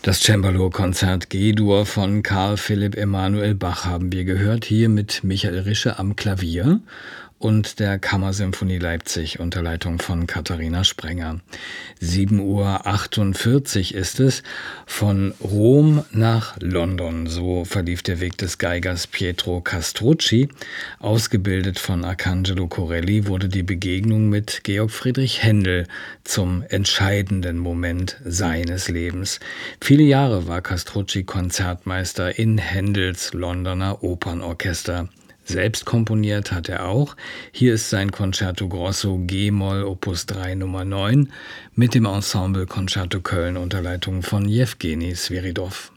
Das Cembalo-Konzert G-Dur von Carl Philipp Emanuel Bach haben wir gehört, hier mit Michael Rische am Klavier und der Kammersymphonie Leipzig unter Leitung von Katharina Sprenger. 7:48 Uhr ist es. Von Rom nach London, so verlief der Weg des Geigers Pietro Castrucci. Ausgebildet von Arcangelo Corelli wurde die Begegnung mit Georg Friedrich Händel zum entscheidenden Moment seines Lebens. Viele Jahre war Castrucci Konzertmeister in Händels Londoner Opernorchester. Selbst komponiert hat er auch. Hier ist sein Concerto Grosso G-Moll Opus 3 Nummer 9 mit dem Ensemble Concerto Köln unter Leitung von Jewgeni Swiridov.